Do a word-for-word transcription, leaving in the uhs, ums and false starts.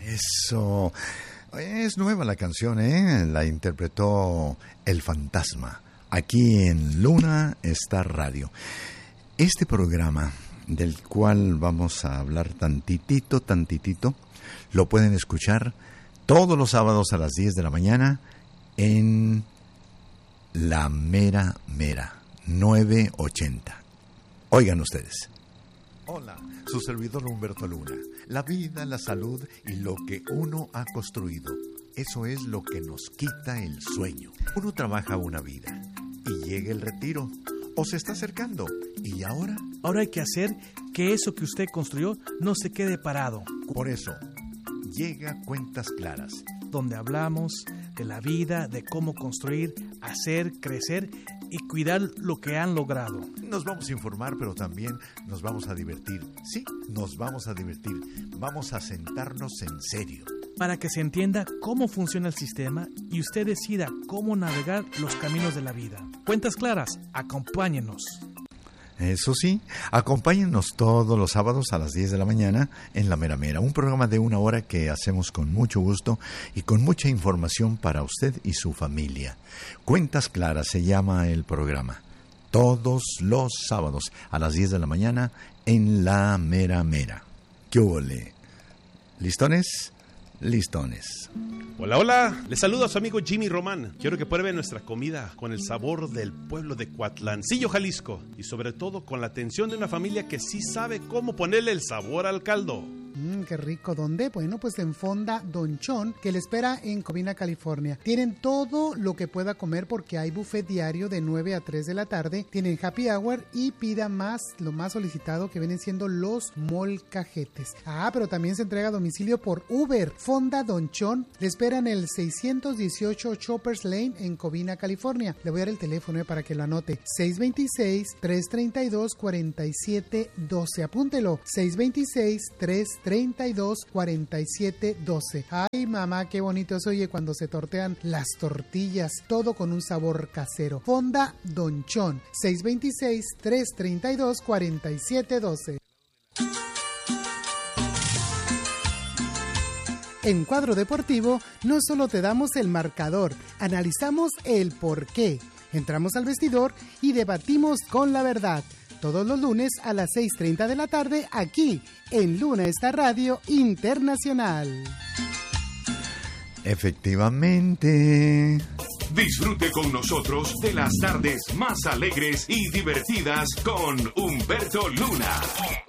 Eso. Es nueva la canción, ¿eh? La interpretó El Fantasma, aquí en Luna Star Radio. Este programa, del cual vamos a hablar tantitito, tantitito, lo pueden escuchar todos los sábados a las diez de la mañana en La Mera Mera, nueve ochenta. Oigan ustedes. Hola, su servidor Humberto Luna. La vida, la salud y lo que uno ha construido. Eso es lo que nos quita el sueño. Uno trabaja una vida y llega el retiro o se está acercando. ¿Y ahora? Ahora hay que hacer que eso que usted construyó no se quede parado. Por eso, llega Cuentas Claras, donde hablamos de la vida, de cómo construir, hacer, crecer y cuidar lo que han logrado. Nos vamos a informar, pero también nos vamos a divertir. Sí, nos vamos a divertir. Vamos a sentarnos en serio. Para que se entienda cómo funciona el sistema y usted decida cómo navegar los caminos de la vida. Cuentas Claras, acompáñenos. Eso sí, acompáñennos todos los sábados a las diez de la mañana en La Mera Mera, un programa de una hora que hacemos con mucho gusto y con mucha información para usted y su familia. Cuentas Claras se llama el programa. Todos los sábados a las diez de la mañana en La Mera Mera. ¿Qué huele? ¿Listones? Listones. Hola, hola, les saluda a su amigo Jimmy Román. Quiero que prueben nuestra comida con el sabor del pueblo de Coatlancillo, Jalisco, y sobre todo con la atención de una familia que sí sabe cómo ponerle el sabor al caldo. Mmm, qué rico. ¿Dónde? Bueno, pues en Fonda Don Chon, que le espera en Covina, California. Tienen todo lo que pueda comer porque hay buffet diario de nueve a tres de la tarde. Tienen happy hour y pida más, lo más solicitado que vienen siendo los molcajetes. Ah, pero también se entrega a domicilio por Uber. Fonda Don Chon le espera en el seiscientos dieciocho Choppers Lane en Covina, California. Le voy a dar el teléfono eh, para que lo anote. seis dos seis, tres tres dos, cuatro siete uno dos. Apúntelo. seis dos seis, tres treinta y dos, cuarenta y siete, doce. Ay, mamá, qué bonito se oye cuando se tortean las tortillas, todo con un sabor casero. Fonda Don Chon, seis dos seis, tres treinta y dos, cuarenta y siete, doce. En Cuadro Deportivo no solo te damos el marcador, analizamos el porqué. Entramos al vestidor y debatimos con la verdad. Todos los lunes a las seis treinta de la tarde, aquí en Luna Star Radio Internacional. Efectivamente. Disfrute con nosotros de las tardes más alegres y divertidas con Humberto Luna.